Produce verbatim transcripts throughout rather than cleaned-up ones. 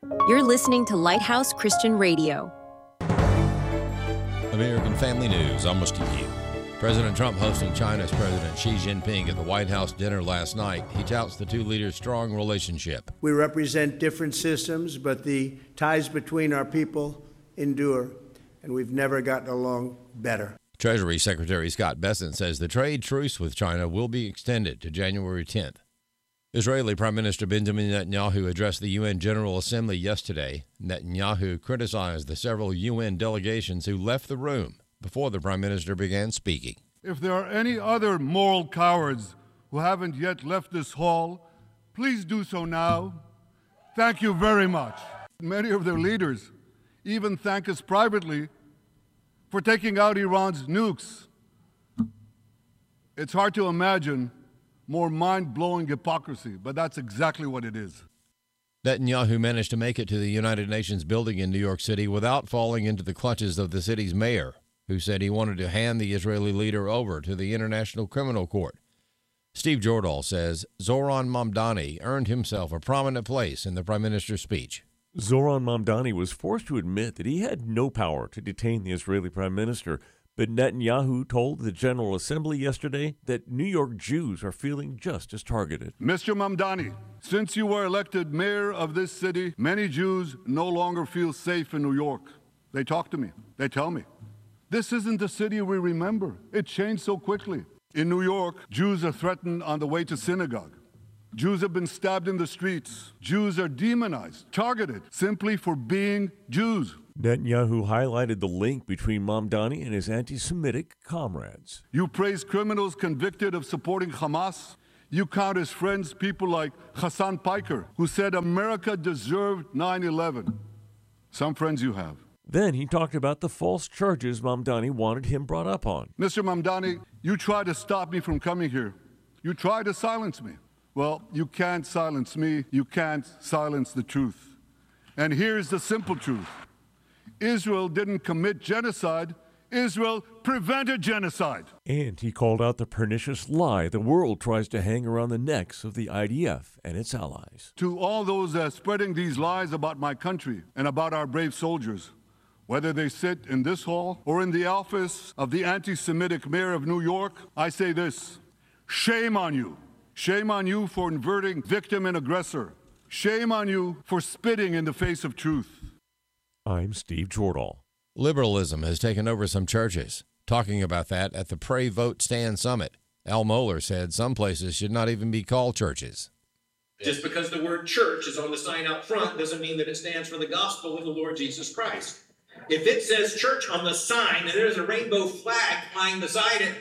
You're listening to Lighthouse Christian Radio. American Family News, almost to you. President Trump hosting China's President Xi Jinping at the White House dinner last night. He touts the two leaders' strong relationship. We represent different systems, but the ties between our people endure, and we've never gotten along better. Treasury Secretary Scott Bessent says the trade truce with China will be extended to January tenth. Israeli Prime Minister Benjamin Netanyahu addressed the U N General Assembly yesterday. Netanyahu criticized the several U N delegations who left the room before the Prime Minister began speaking. If there are any other moral cowards who haven't yet left this hall, please do so now. Thank you very much. Many of their leaders even thank us privately for taking out Iran's nukes. It's hard to imagine more mind-blowing hypocrisy, but that's exactly what it is. Netanyahu managed to make it to the United Nations building in New York City without falling into the clutches of the city's mayor, who said he wanted to hand the Israeli leader over to the International Criminal Court. Steve Jordahl says Zoran Mamdani earned himself a prominent place in the Prime Minister's speech. Zoran Mamdani was forced to admit that he had no power to detain the Israeli Prime Minister, but Netanyahu told the General Assembly yesterday that New York Jews are feeling just as targeted. Mister Mamdani, since you were elected mayor of this city, many Jews no longer feel safe in New York. They talk to me. They tell me. This isn't the city we remember. It changed so quickly. In New York, Jews are threatened on the way to synagogue. Jews have been stabbed in the streets. Jews are demonized, targeted, simply for being Jews. Netanyahu highlighted the link between Mamdani and his anti-Semitic comrades. You praise criminals convicted of supporting Hamas. You count as friends people like Hassan Piker, who said America deserved nine eleven. Some friends you have. Then he talked about the false charges Mamdani wanted him brought up on. Mister Mamdani, you tried to stop me from coming here. You tried to silence me. Well, you can't silence me. You can't silence the truth. And here's the simple truth. Israel didn't commit genocide. Israel prevented genocide. And he called out the pernicious lie the world tries to hang around the necks of the I D F and its allies. To all those uh, spreading these lies about my country and about our brave soldiers, whether they sit in this hall or in the office of the anti-Semitic mayor of New York, I say this: shame on you. Shame on you for inverting victim and aggressor. Shame on you for spitting in the face of truth. I'm Steve Jordahl. Liberalism has taken over some churches. Talking about that at the Pray, Vote, Stand Summit, Al Mohler said some places should not even be called churches. Just because the word church is on the sign out front doesn't mean that it stands for the gospel of the Lord Jesus Christ. If it says church on the sign and there's a rainbow flag flying beside it,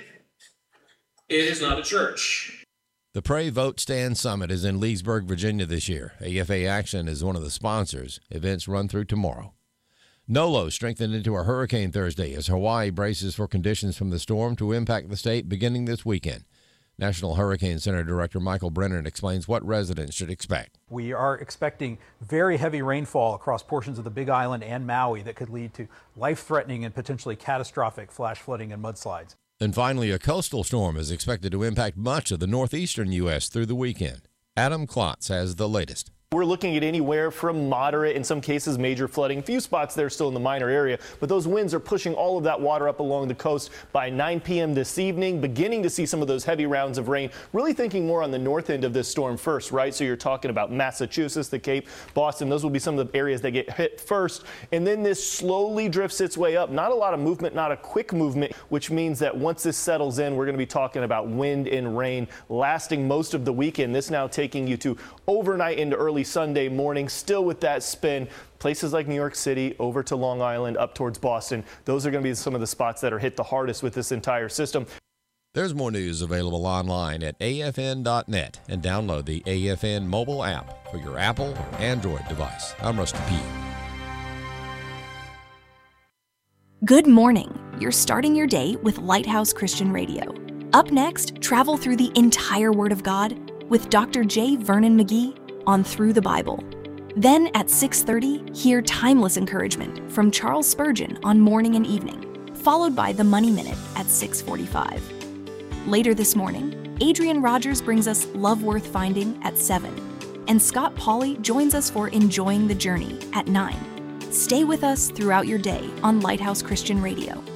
it is not a church. The Pray, Vote, Stand Summit is in Leesburg, Virginia this year. A F A Action is one of the sponsors. Events run through tomorrow. Nolo strengthened into a hurricane Thursday as Hawaii braces for conditions from the storm to impact the state beginning this weekend. National Hurricane Center Director Michael Brennan explains what residents should expect. We are expecting very heavy rainfall across portions of the Big Island and Maui that could lead to life-threatening and potentially catastrophic flash flooding and mudslides. And finally, a coastal storm is expected to impact much of the northeastern U S through the weekend. Adam Klotz has the latest. We're looking at anywhere from moderate, in some cases major flooding. A few spots there still in the minor area, but those winds are pushing all of that water up along the coast. By nine p.m. this evening, beginning to see some of those heavy rounds of rain. Really thinking more on the north end of this storm first, right? So you're talking about Massachusetts, the Cape, Boston. Those will be some of the areas that get hit first. And then this slowly drifts its way up. Not a lot of movement, not a quick movement, which means that once this settles in, we're going to be talking about wind and rain lasting most of the weekend. This now taking you to overnight into early Sunday morning, still with that spin. Places like New York City, over to Long Island, up towards Boston. Those are going to be some of the spots that are hit the hardest with this entire system. There's more news available online at A F N dot net and download the A F N mobile app for your Apple or Android device. I'm Rusty P. Good morning. You're starting your day with Lighthouse Christian Radio. Up next, travel through the entire Word of God with Doctor J. Vernon McGee on Through the Bible. Then at six thirty, hear timeless encouragement from Charles Spurgeon on Morning and Evening, followed by the Money Minute at six forty-five. Later this morning, Adrian Rogers brings us Love Worth Finding at seven, and Scott Pauley joins us for Enjoying the Journey at nine. Stay with us throughout your day on Lighthouse Christian Radio.